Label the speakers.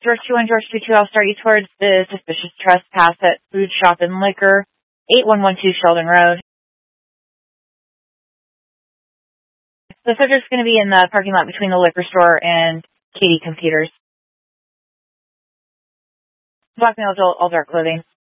Speaker 1: George 21, George 22, I'll start you towards the suspicious trespass at Food Shop and Liquor, 8112 Sheldon Road. The subject's going to be in the parking lot between the liquor store and Katie Computers. Black male, adult, all dark clothing.